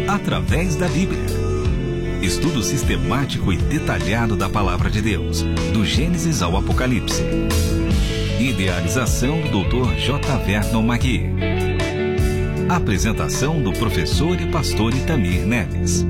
através da Bíblia. Estudo sistemático e detalhado da Palavra de Deus, do Gênesis ao Apocalipse. Idealização do Dr. J. Vernon Magui. Apresentação do professor e pastor Itamir Neves.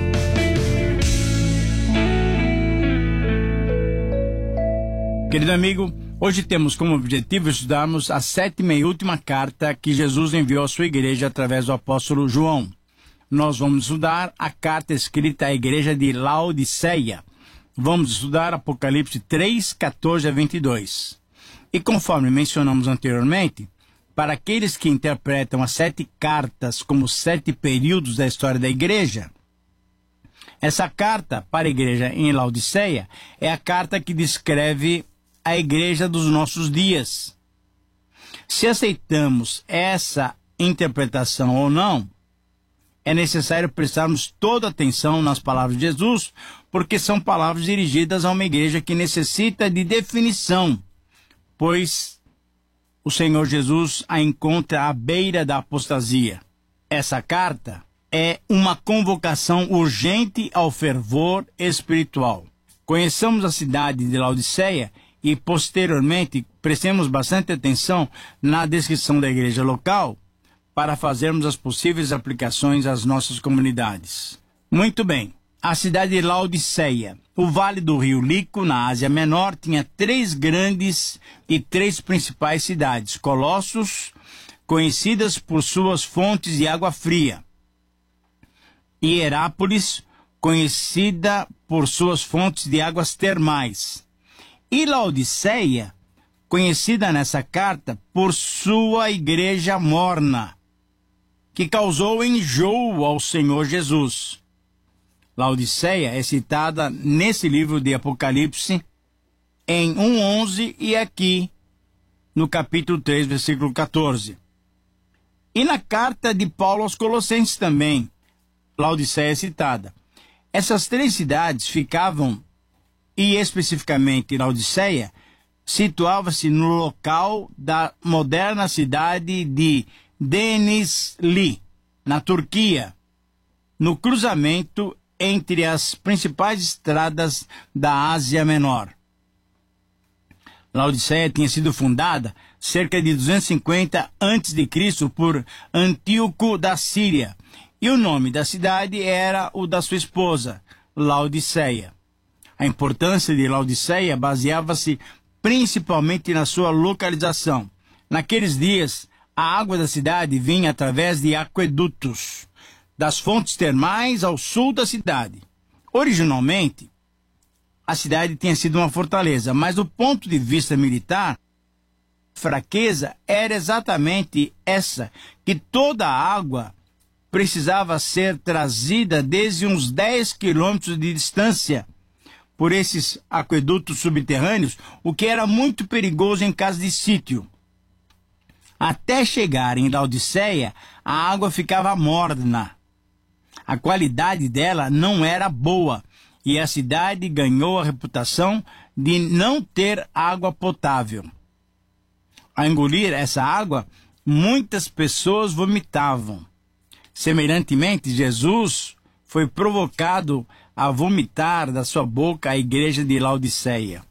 Querido amigo, hoje temos como objetivo estudarmos a 7ª e última carta que Jesus enviou à sua igreja através do apóstolo João. Nós vamos estudar a carta escrita à igreja de Laodiceia. Vamos estudar Apocalipse 3, 14 a 22. E conforme mencionamos anteriormente, para aqueles que interpretam as 7 cartas como 7 períodos da história da igreja, essa carta para a igreja em Laodiceia é a carta que descreve a igreja dos nossos dias. Se aceitamos essa interpretação ou não, é necessário prestarmos toda atenção nas palavras de Jesus, porque são palavras dirigidas a uma igreja que necessita de definição, pois o Senhor Jesus a encontra à beira da apostasia. Essa carta é uma convocação urgente ao fervor espiritual. Conheçamos a cidade de Laodiceia e, posteriormente, prestemos bastante atenção na descrição da igreja local, para fazermos as possíveis aplicações às nossas comunidades. Muito bem, a cidade de Laodiceia, o vale do rio Lico, na Ásia Menor, tinha 3 grandes e 3 principais cidades: Colossos, conhecidas por suas fontes de água fria; Hierápolis, conhecida por suas fontes de águas termais; e Laodiceia, conhecida nessa carta por sua igreja morna, que causou enjoo ao Senhor Jesus. Laodiceia é citada nesse livro de Apocalipse em 1:11 e aqui no capítulo 3, versículo 14. E na carta de Paulo aos Colossenses também, Laodiceia é citada. Essas 3 cidades ficavam, e especificamente Laodiceia, situava-se no local da moderna cidade de Denizli, na Turquia, no cruzamento entre as principais estradas da Ásia Menor. Laodiceia tinha sido fundada cerca de 250 a.C. por Antíoco da Síria, e o nome da cidade era o da sua esposa, Laodiceia. A importância de Laodiceia baseava-se principalmente na sua localização. Naqueles dias, a água da cidade vinha através de aquedutos, das fontes termais ao sul da cidade. Originalmente, a cidade tinha sido uma fortaleza, mas do ponto de vista militar, a fraqueza era exatamente essa, que toda a água precisava ser trazida desde uns 10 quilômetros de distância por esses aquedutos subterrâneos, o que era muito perigoso em caso de sítio. Até chegar em Laodiceia, a água ficava morna. A qualidade dela não era boa, e a cidade ganhou a reputação de não ter água potável. Ao engolir essa água, muitas pessoas vomitavam. Semelhantemente, Jesus foi provocado a vomitar da sua boca a igreja de Laodiceia.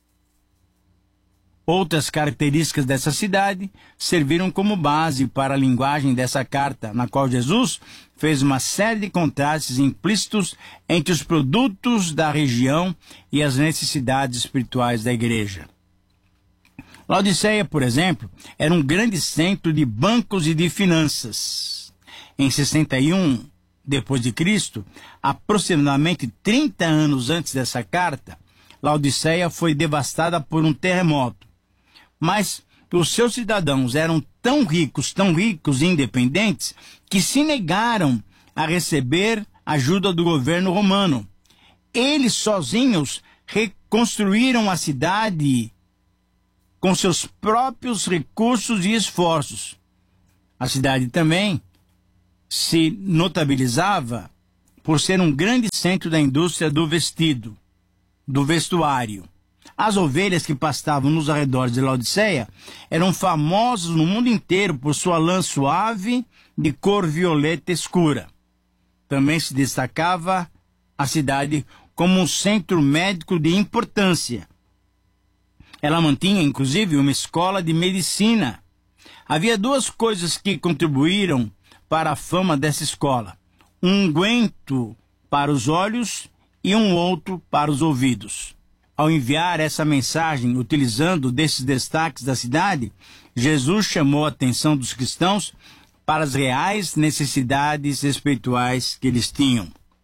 Outras características dessa cidade serviram como base para a linguagem dessa carta, na qual Jesus fez uma série de contrastes implícitos entre os produtos da região e as necessidades espirituais da igreja. Laodiceia, por exemplo, era um grande centro de bancos e de finanças. Em 61 depois de Cristo, aproximadamente 30 anos antes dessa carta, Laodiceia foi devastada por um terremoto. Mas os seus cidadãos eram tão ricos e independentes, que se negaram a receber ajuda do governo romano. Eles sozinhos reconstruíram a cidade com seus próprios recursos e esforços. A cidade também se notabilizava por ser um grande centro da indústria do vestido, do vestuário. As ovelhas que pastavam nos arredores de Laodiceia eram famosas no mundo inteiro por sua lã suave de cor violeta escura. também se destacava a cidade como um centro médico de importância. Ela mantinha, inclusive, uma escola de medicina. Havia duas coisas que contribuíram para a fama dessa escola: um unguento para os olhos e um outro para os ouvidos. Ao enviar essa mensagem utilizando desses destaques da cidade, Jesus chamou a atenção dos cristãos para as reais necessidades espirituais que eles tinham.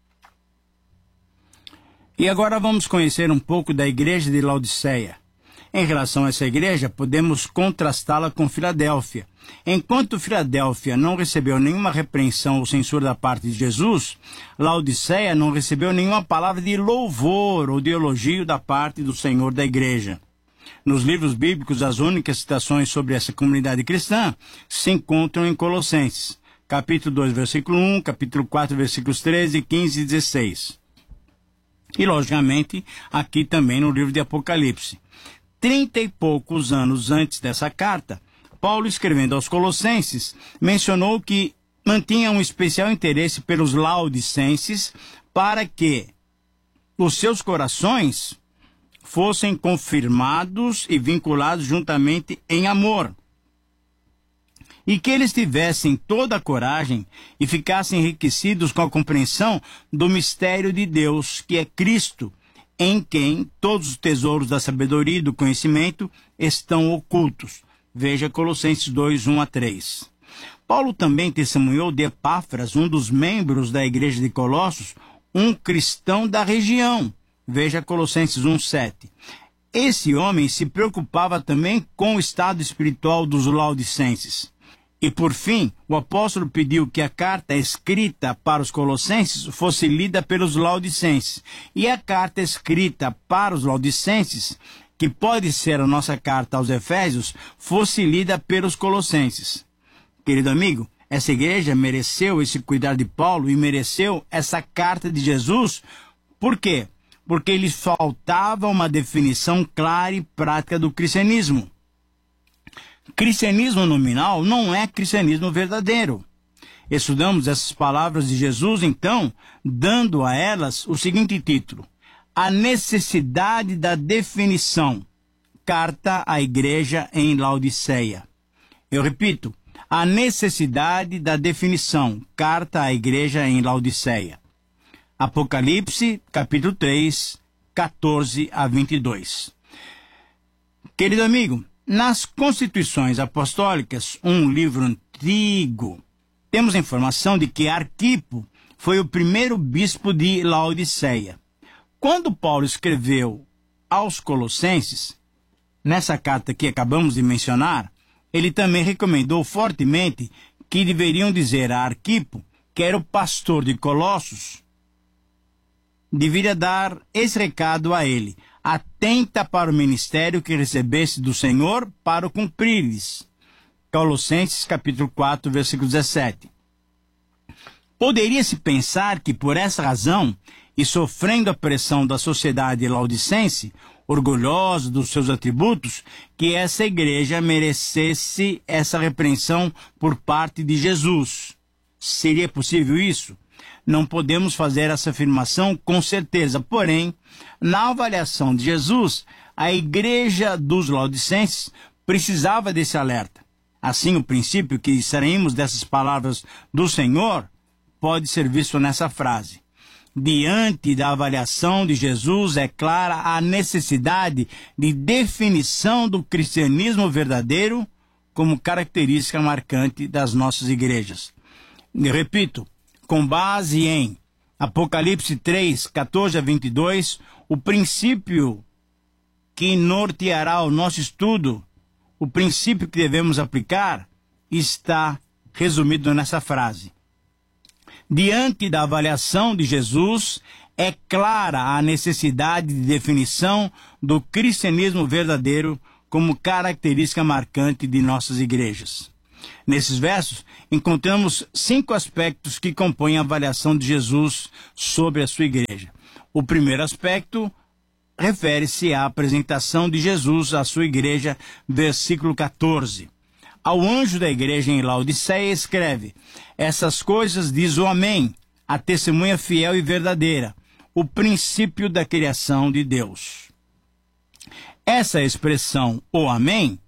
E agora vamos conhecer um pouco da igreja de Laodiceia. Em relação a essa igreja, podemos contrastá-la com Filadélfia. Enquanto Filadélfia não recebeu nenhuma repreensão ou censura da parte de Jesus, Laodiceia não recebeu nenhuma palavra de louvor ou de elogio da parte do Senhor da igreja. Nos livros bíblicos, as únicas citações sobre essa comunidade cristã se encontram em Colossenses, capítulo 2, versículo 1, capítulo 4, versículos 13, 15 e 16. E, logicamente, aqui também no livro de Apocalipse. 30 e poucos anos antes dessa carta, Paulo, escrevendo aos Colossenses, mencionou que mantinha um especial interesse pelos laodicenses para que os seus corações fossem confirmados e vinculados juntamente em amor, e que eles tivessem toda a coragem e ficassem enriquecidos com a compreensão do mistério de Deus, que é Cristo, em quem todos os tesouros da sabedoria e do conhecimento estão ocultos. Veja Colossenses 2, 1 a 3. Paulo também testemunhou de Epáfras, um dos membros da igreja de Colossos, um cristão da região. Veja Colossenses 1, 7. Esse homem se preocupava também com o estado espiritual dos laodicenses. E, por fim, o apóstolo pediu que a carta escrita para os colossenses fosse lida pelos laodicenses. E a carta escrita para os laodicenses, que pode ser a nossa carta aos Efésios, fosse lida pelos colossenses. Querido amigo, essa igreja mereceu esse cuidado de Paulo e mereceu essa carta de Jesus. Por quê? Porque lhes faltava uma definição clara e prática do cristianismo. Cristianismo nominal não é cristianismo verdadeiro. Estudamos essas palavras de Jesus, então, dando a elas o seguinte título: A necessidade da definição. Carta à igreja em Laodiceia. Eu repito, a necessidade da definição. Carta à igreja em Laodiceia. Apocalipse, capítulo 3, 14 a 22. Querido amigo, nas Constituições Apostólicas, um livro antigo, temos a informação de que Arquipo foi o primeiro bispo de Laodiceia. Quando Paulo escreveu aos Colossenses, nessa carta que acabamos de mencionar, ele também recomendou fortemente que deveriam dizer a Arquipo, que era o pastor de Colossos, deveria dar esse recado a ele: atenta para o ministério que recebeste do Senhor para o cumprires. Colossenses capítulo 4, versículo 17. Poderia-se pensar que por essa razão, e sofrendo a pressão da sociedade laodicense, orgulhosa dos seus atributos, que essa igreja merecesse essa repreensão por parte de Jesus. Seria possível isso? Não podemos fazer essa afirmação com certeza, porém, na avaliação de Jesus, a igreja dos laodicenses precisava desse alerta. Assim, o princípio que extraímos dessas palavras do Senhor pode ser visto nessa frase: diante da avaliação de Jesus, é clara a necessidade de definição do cristianismo verdadeiro como característica marcante das nossas igrejas. Eu repito, com base em Apocalipse 3, 14 a 22, o princípio que norteará o nosso estudo, o princípio que devemos aplicar, está resumido nessa frase: diante da avaliação de Jesus, é clara a necessidade de definição do cristianismo verdadeiro como característica marcante de nossas igrejas. Nesses versos, encontramos 5 aspectos que compõem a avaliação de Jesus sobre a sua igreja. O primeiro aspecto refere-se à apresentação de Jesus à sua igreja, versículo 14. Ao anjo da igreja em Laodiceia escreve: essas coisas diz o Amém, a testemunha fiel e verdadeira, o princípio da criação de Deus. Essa expressão, o Amém,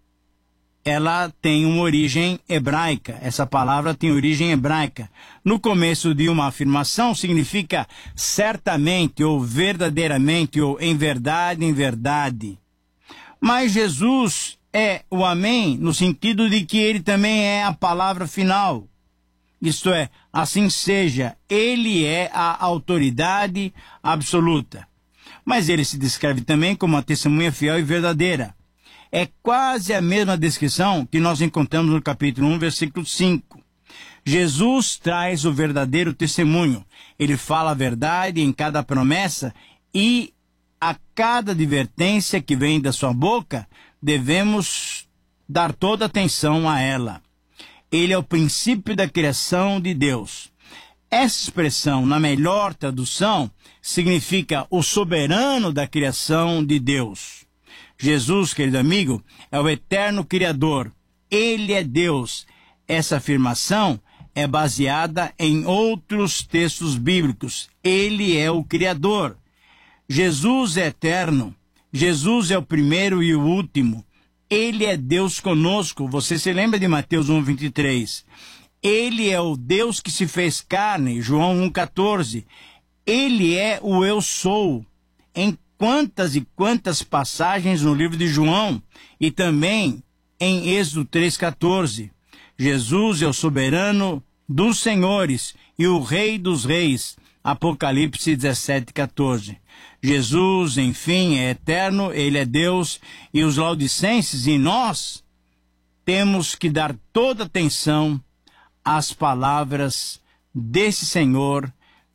ela tem uma origem hebraica. Essa palavra tem origem hebraica. No começo de uma afirmação significa certamente, ou verdadeiramente, ou em verdade, em verdade. Mas Jesus é o Amém no sentido de que ele também é a palavra final. Isto é, assim seja, ele é a autoridade absoluta. Mas ele se descreve também como uma testemunha fiel e verdadeira. É quase a mesma descrição que nós encontramos no capítulo 1, versículo 5. Jesus traz o verdadeiro testemunho. Ele fala a verdade em cada promessa e a cada advertência que vem da sua boca, devemos dar toda atenção a ela. Ele é o princípio da criação de Deus. Essa expressão, na melhor tradução, significa o soberano da criação de Deus. Jesus, querido amigo, é o eterno Criador. Ele é Deus. Essa afirmação é baseada em outros textos bíblicos. Ele é o Criador. Jesus é eterno. Jesus é o primeiro e o último. Ele é Deus conosco. Você se lembra de Mateus 1:23? Ele é o Deus que se fez carne, João 1:14. Ele é o eu sou. Em quantas e quantas passagens no livro de João e também em Êxodo 3:14. Jesus é o soberano dos senhores e o rei dos reis, Apocalipse 17:14. Jesus, enfim, é eterno, ele é Deus, e os laodicenses e nós temos que dar toda atenção às palavras desse Senhor,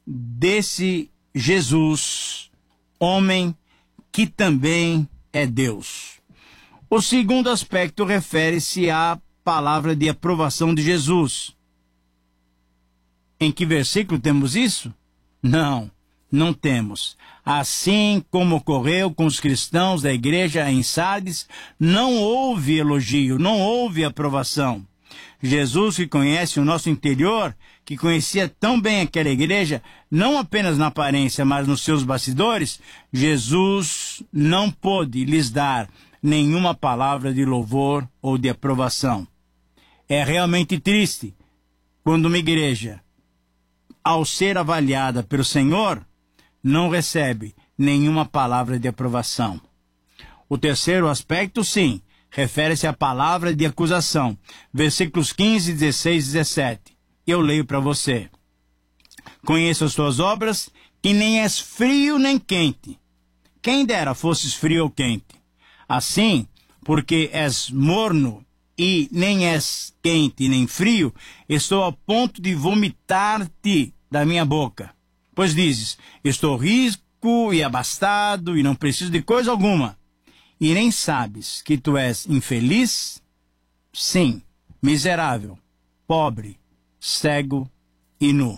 desse Jesus, homem que também é Deus. O segundo aspecto refere-se à palavra de aprovação de Jesus. Em que versículo temos isso? Não temos. Assim como ocorreu com os cristãos da igreja em Sardes, não houve elogio, não houve aprovação. Jesus, que conhece o nosso interior, que conhecia tão bem aquela igreja, não apenas na aparência, mas nos seus bastidores, Jesus não pôde lhes dar nenhuma palavra de louvor ou de aprovação. É realmente triste quando uma igreja, ao ser avaliada pelo Senhor, não recebe nenhuma palavra de aprovação. O terceiro aspecto, sim, refere-se à palavra de acusação. Versículos 15, 16 e 17. Eu leio para você. Conheço as tuas obras, que nem és frio nem quente. Quem dera fosses frio ou quente. Assim, porque és morno e nem és quente nem frio, estou a ponto de vomitar-te da minha boca. Pois dizes, estou rico e abastado e não preciso de coisa alguma. E nem sabes que tu és infeliz? Sim, miserável, pobre, cego e nu.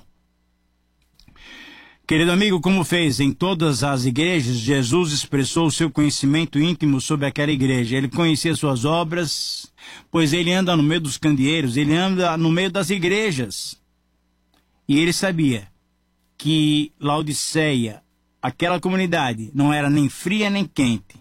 Querido amigo, como fez em todas as igrejas, Jesus expressou o seu conhecimento íntimo sobre aquela igreja. Ele conhecia suas obras, pois ele anda no meio dos candeeiros, ele anda no meio das igrejas. E ele sabia que Laodiceia, aquela comunidade, não era nem fria nem quente.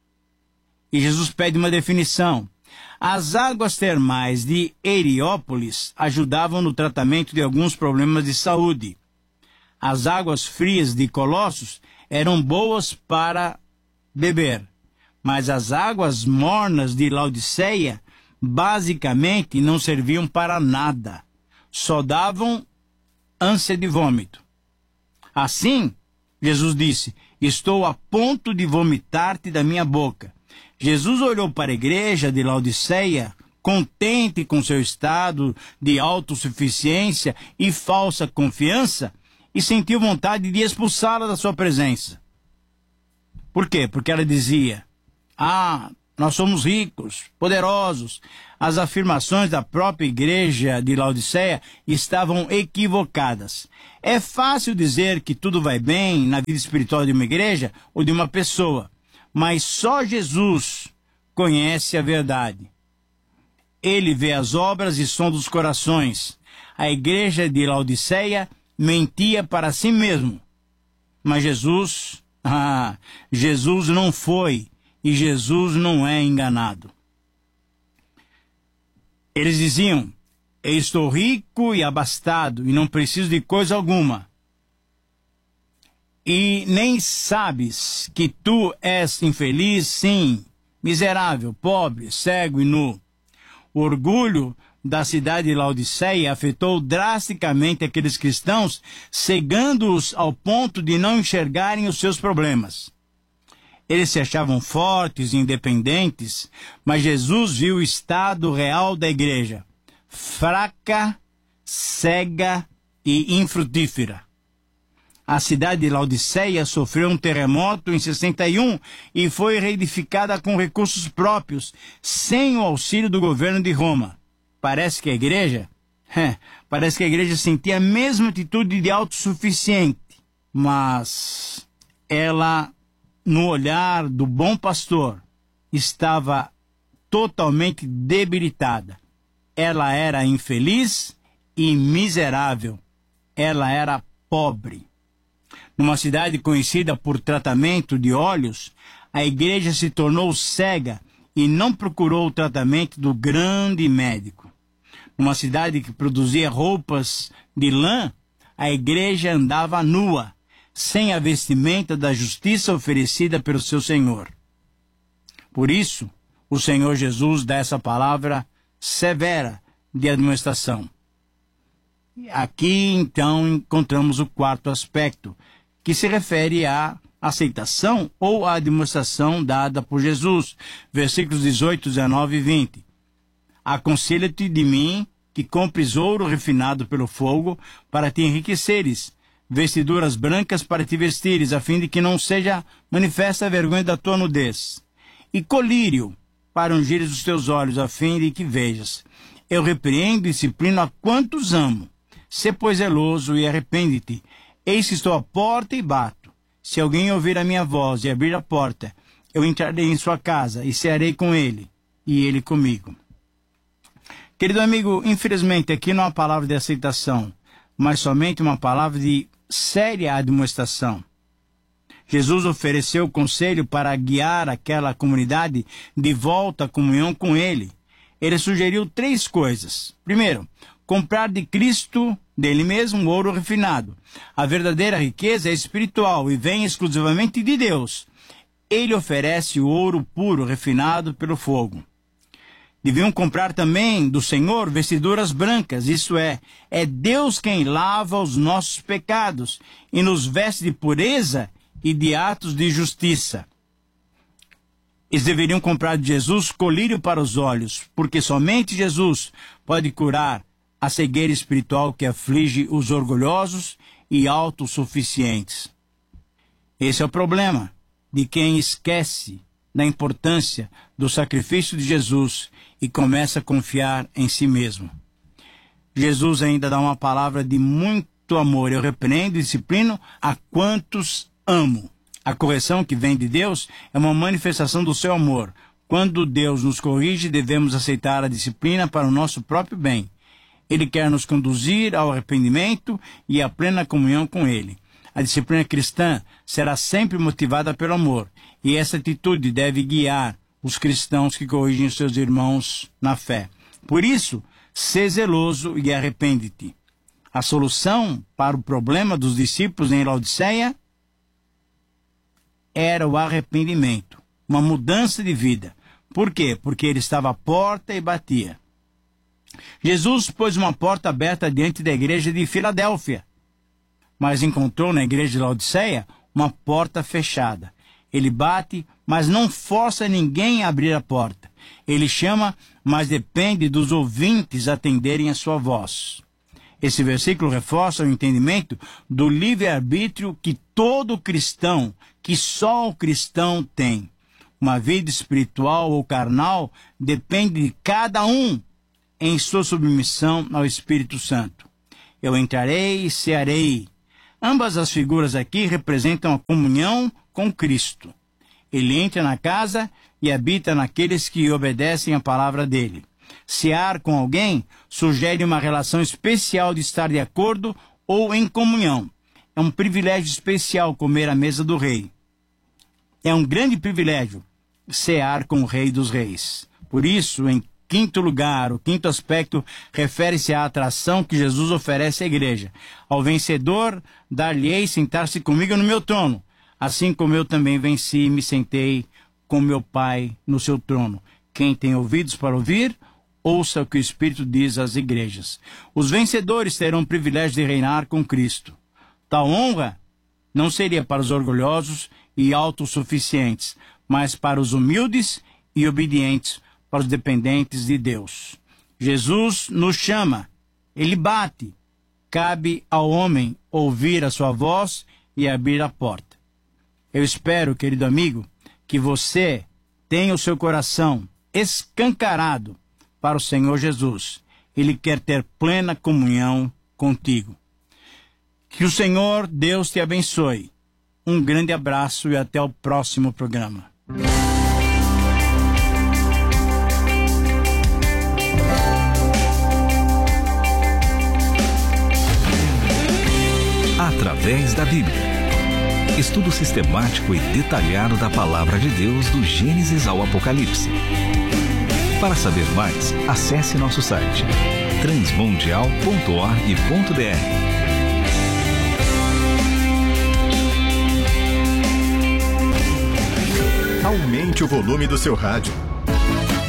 E Jesus pede uma definição. As águas termais de Heliópolis ajudavam no tratamento de alguns problemas de saúde. As águas frias de Colossos eram boas para beber, mas as águas mornas de Laodiceia basicamente não serviam para nada, só davam ânsia de vômito. Assim, Jesus disse, estou a ponto de vomitar-te da minha boca. Jesus olhou para a igreja de Laodiceia, contente com seu estado de autossuficiência e falsa confiança, e sentiu vontade de expulsá-la da sua presença. Por quê? Porque ela dizia, nós somos ricos, poderosos. As afirmações da própria igreja de Laodiceia estavam equivocadas. É fácil dizer que tudo vai bem na vida espiritual de uma igreja ou de uma pessoa, mas só Jesus conhece a verdade. Ele vê as obras e sonda os corações. A igreja de Laodiceia mentia para si mesmo. Mas Jesus não foi e Jesus não é enganado. Eles diziam: eu estou rico e abastado e não preciso de coisa alguma. E nem sabes que tu és infeliz, sim, miserável, pobre, cego e nu. O orgulho da cidade de Laodiceia afetou drasticamente aqueles cristãos, cegando-os ao ponto de não enxergarem os seus problemas. Eles se achavam fortes e independentes, mas Jesus viu o estado real da igreja: fraca, cega e infrutífera. A cidade de Laodiceia sofreu um terremoto em 61 e foi reedificada com recursos próprios, sem o auxílio do governo de Roma. Parece que a igreja sentia a mesma atitude de autossuficiente, mas ela, no olhar do bom pastor, estava totalmente debilitada. Ela era infeliz e miserável. Ela era pobre. Numa cidade conhecida por tratamento de olhos, a igreja se tornou cega e não procurou o tratamento do grande médico. Numa cidade que produzia roupas de lã, a igreja andava nua, sem a vestimenta da justiça oferecida pelo seu Senhor. Por isso, o Senhor Jesus dá essa palavra severa de admoestação. Aqui, então, encontramos o quarto aspecto, que se refere à aceitação ou à demonstração dada por Jesus. Versículos 18, 19 e 20. Aconselho-te de mim que compres ouro refinado pelo fogo para te enriqueceres, vestiduras brancas para te vestires, a fim de que não seja manifesta a vergonha da tua nudez, e colírio para ungires os teus olhos, a fim de que vejas. Eu repreendo e disciplino a quantos amo. Sê, pois, zeloso e arrepende-te. Eis que estou à porta e bato. Se alguém ouvir a minha voz e abrir a porta, eu entrarei em sua casa e cearei com ele, e ele comigo. Querido amigo, infelizmente aqui não há palavra de aceitação, mas somente uma palavra de séria admoestação. Jesus ofereceu conselho para guiar aquela comunidade de volta à comunhão com ele. Ele sugeriu 3 coisas. Primeiro, comprar de Cristo, dele mesmo, ouro refinado. A verdadeira riqueza é espiritual e vem exclusivamente de Deus. Ele oferece o ouro puro, refinado pelo fogo. Deviam comprar também do Senhor vestiduras brancas, isto é Deus quem lava os nossos pecados e nos veste de pureza e de atos de justiça. Eles deveriam comprar de Jesus colírio para os olhos, porque somente Jesus pode curar a cegueira espiritual que aflige os orgulhosos e autossuficientes. Esse é o problema de quem esquece da importância do sacrifício de Jesus e começa a confiar em si mesmo. Jesus ainda dá uma palavra de muito amor. Eu repreendo e disciplino a quantos amo. A correção que vem de Deus é uma manifestação do seu amor. Quando Deus nos corrige, devemos aceitar a disciplina para o nosso próprio bem. Ele quer nos conduzir ao arrependimento e à plena comunhão com Ele. A disciplina cristã será sempre motivada pelo amor, e essa atitude deve guiar os cristãos que corrigem os seus irmãos na fé. Por isso, sê zeloso e arrepende-te. A solução para o problema dos discípulos em Laodiceia era o arrependimento, uma mudança de vida. Por quê? Porque ele estava à porta e batia. Jesus pôs uma porta aberta diante da igreja de Filadélfia, mas encontrou na igreja de Laodiceia uma porta fechada. Ele bate, mas não força ninguém a abrir a porta. Ele chama, mas depende dos ouvintes atenderem a sua voz. Esse versículo reforça o entendimento do livre-arbítrio que todo cristão, que só o cristão tem. Uma vida espiritual ou carnal depende de cada um em sua submissão ao Espírito Santo. Eu entrarei e cearei. Ambas as figuras aqui representam a comunhão com Cristo. Ele entra na casa e habita naqueles que obedecem a palavra dele. Cear com alguém sugere uma relação especial de estar de acordo ou em comunhão. É um privilégio especial comer à mesa do rei. É um grande privilégio cear com o Rei dos Reis. Por isso, em quinto lugar, o quinto aspecto refere-se à atração que Jesus oferece à igreja. Ao vencedor, dar-lhe-ei sentar-se comigo no meu trono, assim como eu também venci e me sentei com meu Pai no seu trono. Quem tem ouvidos para ouvir, ouça o que o Espírito diz às igrejas. Os vencedores terão o privilégio de reinar com Cristo. Tal honra não seria para os orgulhosos e autossuficientes, mas para os humildes e obedientes, para os dependentes de Deus. Jesus nos chama, ele bate. Cabe ao homem ouvir a sua voz e abrir a porta. Eu espero, querido amigo, que você tenha o seu coração escancarado para o Senhor Jesus. Ele quer ter plena comunhão contigo. Que o Senhor Deus te abençoe. Um grande abraço e até o próximo programa. Através da Bíblia. Estudo sistemático e detalhado da Palavra de Deus do Gênesis ao Apocalipse. Para saber mais, acesse nosso site transmundial.org.br. Aumente o volume do seu rádio.